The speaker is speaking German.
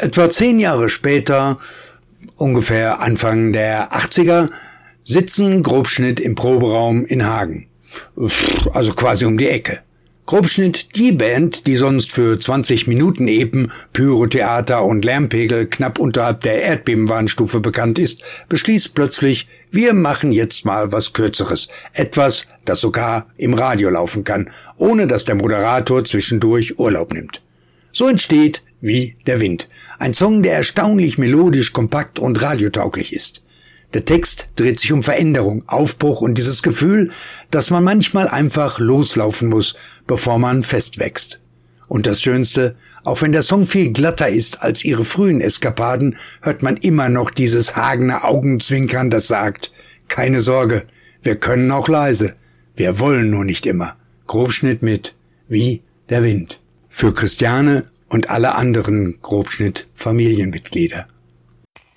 Etwa 10 Jahre später, ungefähr Anfang der 80er, sitzen Grobschnitt im Proberaum in Hagen. Also quasi um die Ecke. Grobschnitt, die Band, die sonst für 20 Minuten Epen, Pyrotheater und Lärmpegel knapp unterhalb der Erdbebenwarnstufe bekannt ist, beschließt plötzlich, wir machen jetzt mal was Kürzeres. Etwas, das sogar im Radio laufen kann, ohne dass der Moderator zwischendurch Urlaub nimmt. So entsteht Wie der Wind. Ein Song, der erstaunlich melodisch, kompakt und radiotauglich ist. Der Text dreht sich um Veränderung, Aufbruch und dieses Gefühl, dass man manchmal einfach loslaufen muss, bevor man festwächst. Und das Schönste, auch wenn der Song viel glatter ist als ihre frühen Eskapaden, hört man immer noch dieses Hagener Augenzwinkern, das sagt, keine Sorge, wir können auch leise, wir wollen nur nicht immer. Grobschnitt mit Wie der Wind. Für Christiane und alle anderen Grobschnitt-Familienmitglieder.